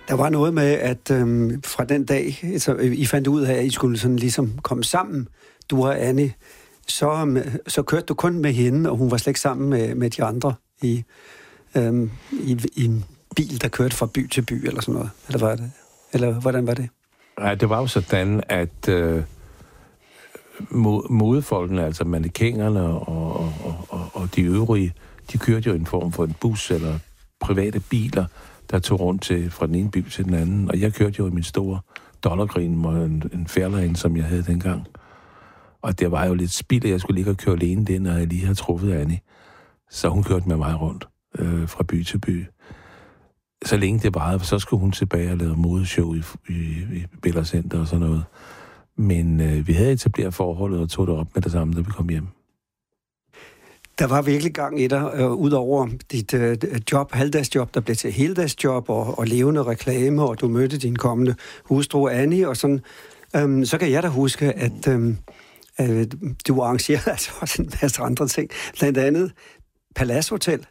Der var noget med, at fra den dag, så I fandt ud af, at I skulle sådan ligesom komme sammen, du og Annie, så kørte du kun med hende, og hun var slet ikke sammen med de andre i en bil, der kørte fra by til by, eller sådan noget. Eller var det? Eller hvordan var det? Nej, det var jo sådan, at modefolkene, altså mannequinerne og de øvrige, de kørte jo en form for en bus eller private biler, der tog rundt fra den ene by til den anden. Og jeg kørte jo i min store dollargrin og en Fairlane, som jeg havde dengang. Og det var jo lidt spild, at jeg skulle ligge og køre alene det, når jeg lige havde truffet Annie. Så hun kørte med mig rundt fra by til by. Så længe det varede, så skulle hun tilbage og lave modeshow i Billercenter og sådan noget. Men vi havde etableret forholdet og tog det op med det samme, da vi kom hjem. Der var virkelig gang i dig, udover dit job, halvdagsjob, der blev til heldagsjob og levende reklame, og du mødte din kommende hustru Annie, og sådan. Så kan jeg da huske, at du arrangerede altså også en masse andre ting. Blandt andet Palace Hotel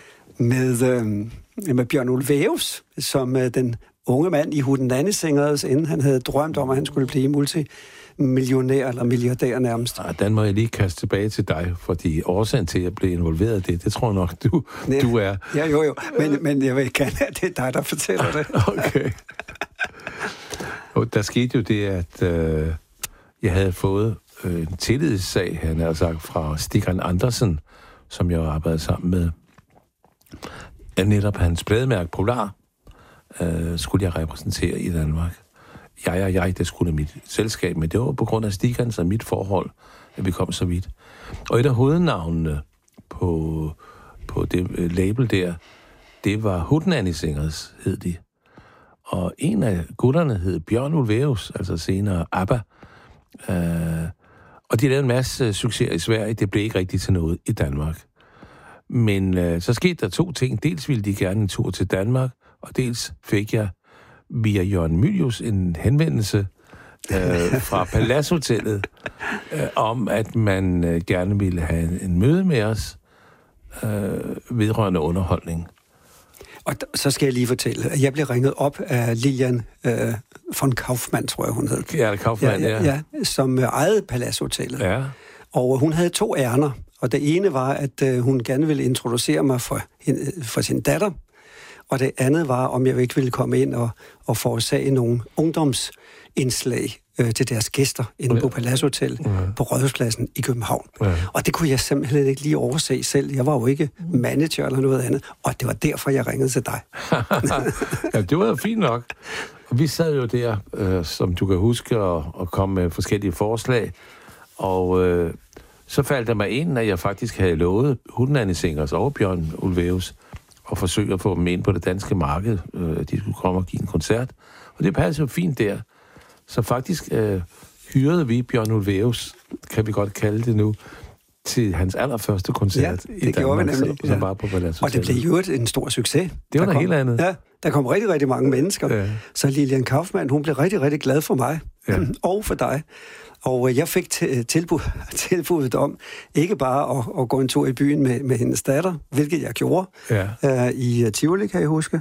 med Bjørn Ulvaeus, som den unge mand i Hootenanny-singers, inden han havde drømt om, at han skulle blive multimillionær eller milliardær nærmest. Ja, den må jeg lige kaste tilbage til dig, fordi årsagen til, at jeg blev involveret i det tror jeg nok, du er. Ja, jo. Men jeg vil gerne, at det er dig, der fortæller det. Okay. Og der skete jo det, at jeg havde fået en tillidssag, han har sagt, fra Stikan Andersen, som jeg arbejdede sammen med. Netop hans plademærke Polar skulle jeg repræsentere i Danmark. Det skulle mit selskab, men det var på grund af Stikans og mit forhold, at vi kom så vidt. Og et af hovednavnene på det label der, det var Hootenanny Singers, hed de. Og en af gutterne hed Bjørn Ulvaeus, altså senere ABBA. Og de lavede en masse succeser i Sverige. Det blev ikke rigtigt til noget i Danmark. Men så skete der to ting. Dels ville de gerne en tur til Danmark, og dels fik jeg via Jørgen Mylius en henvendelse fra Palace Hotellet om, at man gerne ville have en møde med os vedrørende underholdning. Og så skal jeg lige fortælle, at jeg blev ringet op af Lilian von Kaufmann, tror jeg, hun hed. Ja, Kaufmann, ja. Som ejede Palace Hotellet. Ja. Og hun havde 2 ærner. Og det ene var, at hun gerne ville introducere mig for sin datter. Og det andet var, om jeg ikke ville komme ind og forårsage nogle ungdomsindslag til deres gæster inde på Palace Hotel på Rådhuspladsen i København. Ja. Og det kunne jeg simpelthen ikke lige overse selv. Jeg var jo ikke manager eller noget andet. Og det var derfor, jeg ringede til dig. Ja, det var jo fint nok. Og vi sad jo der, som du kan huske, og kom med forskellige forslag. Og så faldt der mig ind, at jeg faktisk havde lovet Hootenanny Singers og Bjørn Ulvaeus og forsøge at få dem ind på det danske marked. De skulle komme og give en koncert. Og det passede jo fint der. Så faktisk hyrede vi Bjørn Ulvaeus, kan vi godt kalde det nu, til hans allerførste koncert i Danmark, som var på Palace Hotel. Og det blev jo en stor succes. Det var noget helt andet. Ja, der kom rigtig, rigtig mange mennesker. Ja. Så Lilian Kaufmann, hun blev rigtig, rigtig glad for mig. Ja. Og for dig. Og jeg fik tilbuddet om ikke bare at gå en tur i byen med hendes datter, hvilket jeg gjorde i Tivoli, kan jeg huske.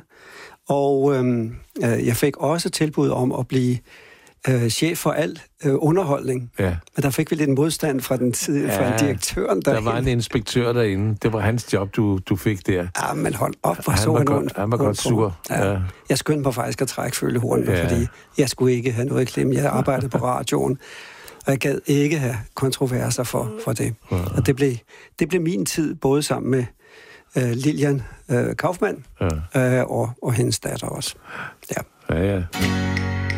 Og jeg fik også tilbud om at blive chef for al underholdning. Ja. Men der fik vi lidt modstand fra fra direktøren derinde. Der var en inspektør derinde. Det var hans job, du fik der. Ja, men hold op, hvor så han var godt sur. Ja. Jeg skyndte mig faktisk at trække følehornene, fordi jeg skulle ikke have noget klemme. Jeg arbejdede på radioen. Og jeg gad ikke have kontroverser for det. Ja. Og det blev min tid, både sammen med Lilian Kaufmann og hendes datter også. Ja. Ja.